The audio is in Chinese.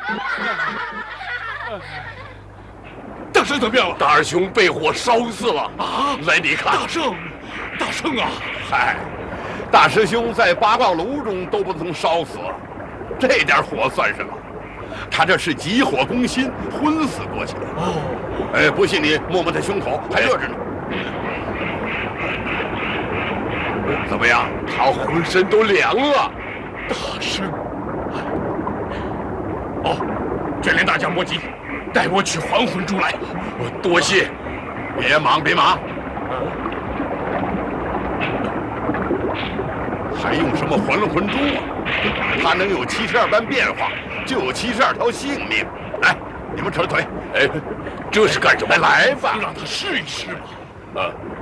大圣怎么样了？ 大师兄被火烧死了啊！ 来，你看。 大圣啊！ 嗨，大师兄在八卦炉中都不曾烧死，这点火算什么？他这是急火攻心，昏死过去了。 哦， 哎，不信你摸摸他胸口，还热着呢。怎么样？他浑身都凉了。 大圣，哦，卷帘大将莫急，带我取还魂珠来。 多谢。别忙，别忙。还用什么还魂珠啊？它能有72般变化，就有72条性命。来，你们扯腿。哎，这是干什么？来吧， 让他试一试吧。